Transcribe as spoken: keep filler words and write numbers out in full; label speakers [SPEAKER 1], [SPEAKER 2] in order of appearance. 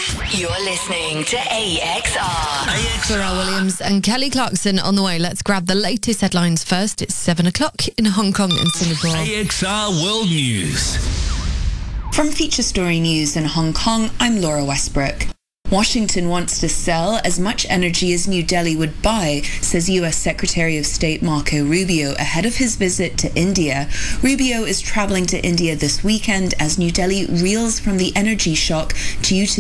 [SPEAKER 1] You're listening to A X R.
[SPEAKER 2] A X R.
[SPEAKER 3] Pharrell Williams and Kelly Clarkson on the way. Let's grab the latest headlines first. It's seven o'clock in Hong Kong and Singapore.
[SPEAKER 2] A X R World News.
[SPEAKER 4] From Feature Story News in Hong Kong, I'm Laura Westbrook. Washington wants to sell as much energy as New Delhi would buy, says U S Secretary of State Marco Rubio ahead of his visit to India. Rubio is travelling to India this weekend as New Delhi reels from the energy shock due to